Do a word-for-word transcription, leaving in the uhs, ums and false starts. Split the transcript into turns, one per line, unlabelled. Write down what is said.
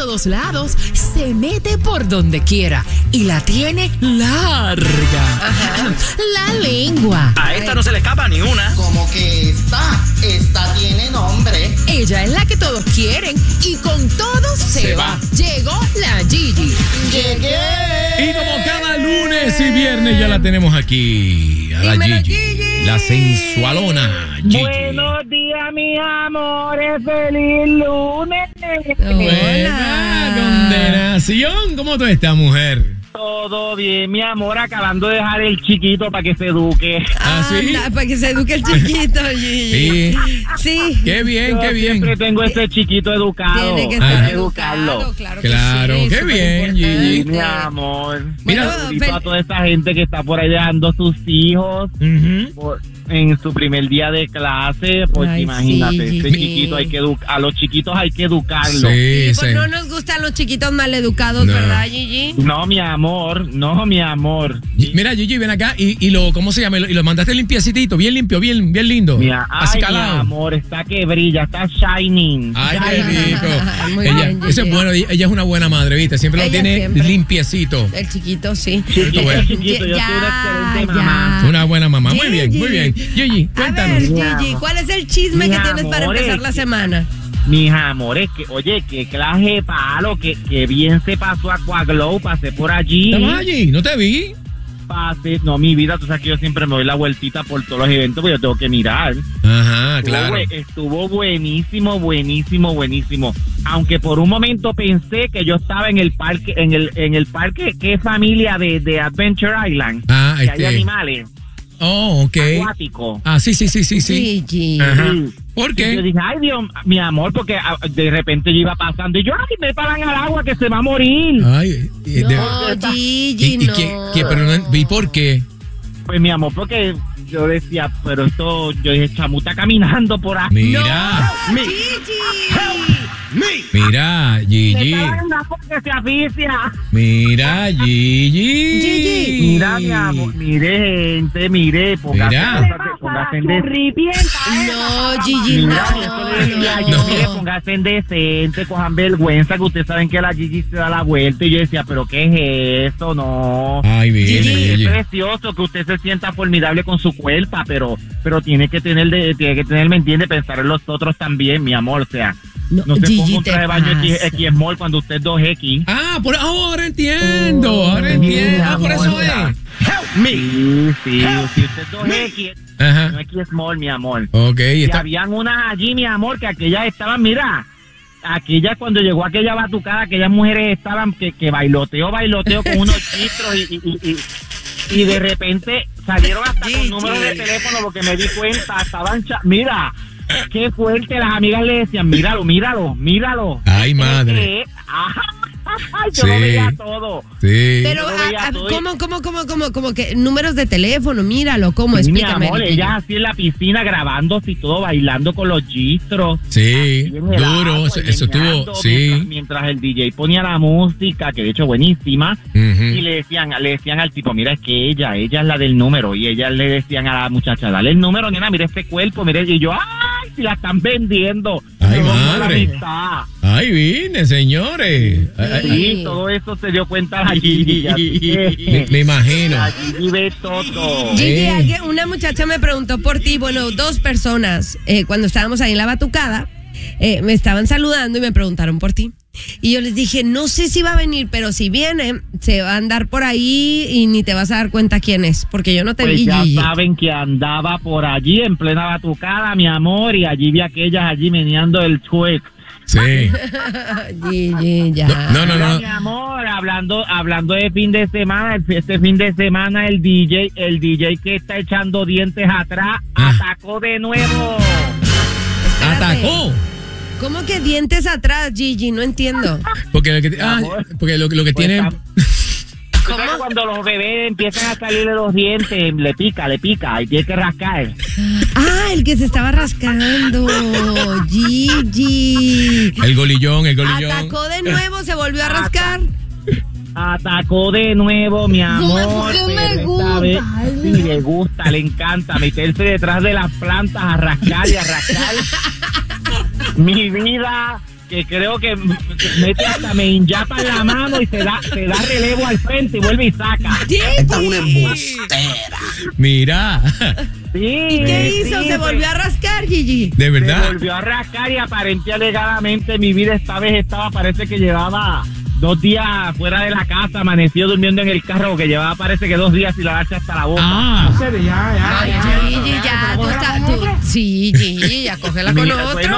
todos lados, se mete por donde quiera y la tiene larga. Ajá. La lengua.
A esta no se le escapa ni una.
Como que esta, esta tiene nombre.
Ella es la que todos quieren y con todos se, se va. va. Llegó la Gigi.
Llegué.
Y como cada lunes y viernes ya la tenemos aquí, a la
Dímelo,
Gigi,
Gigi.
la sensualona Gigi.
Buenos días, mis amores. Feliz lunes.
Buena condenación. ¿Cómo tú estás, mujer?
Todo bien, mi amor. Acabando de dejar el chiquito para que se eduque.
¿Ah, sí?
Anda, para que se eduque el chiquito, Gigi.
Sí.
Sí.
Qué bien,
Yo
qué bien.
siempre tengo ese chiquito educado.
Tiene que
Ah.
estar
educarlo.
educado, claro que
Claro,
sí,
qué
súper
bien,
importante.
Gigi.
Mi amor.
Mira,
Bueno,
Saludito
fel-
a toda esta gente que está por ahí dejando sus hijos
Ujú.
por- en su primer día de clase, porque
Ay,
imagínate,
sí,
este
Gigi.
chiquito hay que edu- a los chiquitos hay que educarlos.
Sí,
Sí,
sí.
pues no nos gustan los chiquitos maleducados,
No.
¿verdad, Gigi?
No, mi amor, no, mi amor.
Mira, Gigi, ven acá y, y lo, ¿cómo se llama? Y lo, y lo mandaste limpiecito, bien limpio, bien, bien lindo.
Mi,
Así
ay, mi
calado.
amor, está que brilla, está shining.
Ay, qué
Ay,
rico.
muy
Ella,
bien,
ese es
Gigi.
bueno, ella es una buena madre, ¿viste? Siempre lo
Ella
tiene
siempre.
limpiecito.
El chiquito, sí.
Chiquito,
bueno.
chiquito, yo
Ya,
soy una excelente
ya.
mamá.
Una buena mamá. Muy bien,
Gigi.
muy bien. Gigi,
A ver,
cuéntanos.
Gigi, ¿cuál es el chisme
Mi
que tienes para
amor,
empezar
es
la
que-
semana?
Mis amores, que, oye, qué clase de palo, que, que bien se pasó a Aquaglow, pasé por allí.
¿Estabas allí? ¿No te vi?
Pasé, no, mi vida, tú sabes que yo siempre me doy la vueltita por todos los eventos, porque yo tengo que mirar.
Ajá,
Estuvo,
claro.
bue- estuvo buenísimo, buenísimo, buenísimo. Aunque por un momento pensé que yo estaba en el parque, en el, en el parque, ¿qué familia de, de Adventure Island?
Ah,
Que
este.
hay animales
Oh, ok.
acuáticos.
Ah, sí, sí, sí, sí, sí.
Gigi.
Ajá.
Sí.
¿Por
Y yo
qué?
dije, ay Dios, mi amor, porque ah, de repente yo iba pasando y yo, ay, me paran al agua que se va a morir.
Ay, y- de-
No,
¿y,
Gigi,
y
no.
qué, qué- pero no- ¿y por qué?
Pues mi amor, porque yo decía, pero esto, yo dije, chamuta caminando por ahí.
Mira,
No, Gigi.
mira, Gigi.
Me paran al agua que se asfixia.
Mira, Gigi.
Gigi.
Mira, mi amor, mire, gente, mire, póngase,
Mira.
póngase, póngase en decente.
No, Gigi,
Mira,
no.
eso le decía
no.
yo, mire, póngase en decente, cojan vergüenza, que ustedes saben que la Gigi se da la vuelta. Y yo decía, pero ¿qué es eso? No.
Ay, viene,
Gigi,
Es
Gigi.
precioso que usted se sienta formidable con su cuerpo, pero pero tiene que tener, de, tiene que tener, ¿me entiende? Pensar en los otros también, mi amor, o sea,
No,
no se
Gigi,
ponga un
te
traje de baño X,
pasa.
X small cuando usted es dos X.
Ah, por, ahora entiendo,
Oh,
ahora entiendo. Ah, por eso
amor.
es.
Sí, sí, si usted es dos X, no
Ajá.
X small, mi amor.
Ok,
Y
está.
habían unas allí, mi amor, que aquellas estaban, mira, aquellas cuando llegó aquella batucada, aquellas mujeres estaban que, que bailoteo, bailoteo con unos chistros y, y, y, y, y de repente salieron hasta con números de teléfono, porque me di cuenta, estaban, cha- mira, qué fuerte, las amigas le decían, míralo, míralo, míralo.
Ay, madre.
¿Qué? Ajá. Ay, yo
Sí.
lo veía todo.
Sí.
Pero,
Yo lo veía
a- a-
todo y-
¿cómo, cómo, cómo, cómo, cómo que números de teléfono? Míralo, ¿cómo?
Sí, mi
Explícame.
amor,
Gigi.
ellas así en la piscina grabándose y todo, bailando con los gistros.
Sí,
Así en el
duro,
agua,
eso,
y
eso
meneando,
estuvo, sí.
Mientras, mientras el D J ponía la música, que de hecho buenísima, y
Ujú.
le decían, le decían al tipo, mira, es que ella, ella es la del número, y ellas le decían a la muchacha, dale el número, nena, mira este cuerpo, mira, y yo, ay, si la están vendiendo.
Ay,
No,
madre.
la amistad.
Ay, vine, señores. Ay, ay,
Sí, todo eso se dio cuenta la Gigi. así que
Me, me imagino.
La Gigi ve todo.
Gigi,
Eh.
alguien- una muchacha me preguntó por ti, bueno, dos personas, eh, cuando estábamos ahí en la batucada, eh, me estaban saludando y me preguntaron por ti. Y yo les dije, no sé si va a venir, pero si viene, se va a andar por ahí y ni te vas a dar cuenta quién es, porque yo no te
Pues
vi,
ya
Gigi.
saben que andaba por allí en plena batucada, mi amor, y allí vi a aquellas allí meneando el twerk.
Sí.
Gigi, ya.
No, no, no,
Mira,
no.
mi amor, hablando hablando de fin de semana, el- este fin de semana el D J, el D J que está echando dientes atrás,
Ah.
atacó de nuevo.
Espérate.
Atacó.
¿Cómo que dientes atrás, Gigi? No entiendo.
Porque lo que, ah,
amor.
porque lo, lo que
Pues,
tiene.
am- ¿Tú sabes cuando los bebés empiezan a salirle los dientes, le pica, le pica, y tiene que rascar.
Ah, el que se estaba rascando. Gigi.
El golillón, el golillón.
Atacó de nuevo, se volvió a rascar.
Atacó de nuevo, mi amor.
porque me
pero esta
gusta.
vez sí le gusta, le encanta meterse detrás de las plantas a rascar y a rascar. Mi vida, que creo que mete hasta me inyapa en la mano y se da, se da relevo al frente y vuelve y saca.
Esta es una embustera.
Mira.
Sí,
¿Y qué hizo?
sí,
¿Se
pues,
volvió a rascar, Gigi?
De
se
verdad.
volvió a rascar y aparente alegadamente mi vida esta vez estaba, parece que llevaba dos días fuera de la casa, amaneció durmiendo en el carro, que llevaba parece que dos días sin lavarse hasta la boca.
Ah.
Ay, Gigi, ya, tú estás... tú- Sí, Gigi, ya cógela con
Mira,
otro.
bueno,